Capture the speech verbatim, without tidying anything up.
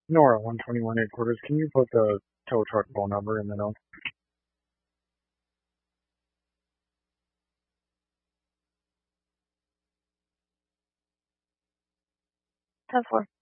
Nora, one twenty-one headquarters. Can you put the tow truck phone number in the notes? ten four.